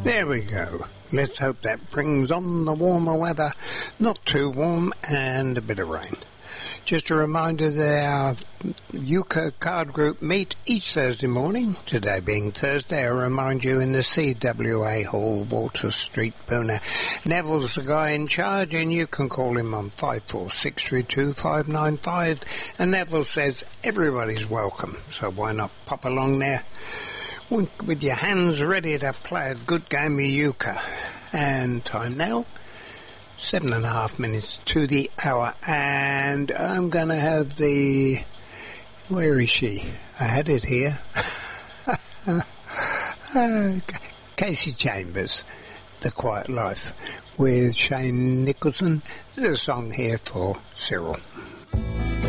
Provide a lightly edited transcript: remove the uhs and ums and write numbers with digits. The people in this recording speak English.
There we go. Let's hope that brings on the warmer weather, not too warm, and a bit of rain. Just a reminder that our Yucca card group meet each Thursday morning. Today being Thursday, I remind you in the CWA Hall, Water Street, Puna. Neville's the guy in charge, and you can call him on 54632 and Neville says everybody's welcome, so why not pop along there with your hands ready to play a good game of euchre. And time now, 7.5 minutes to the hour, and I'm going to have the... Where is she? I had it here. Casey Chambers, The Quiet Life, with Shane Nicholson. There's a song here for Cyril.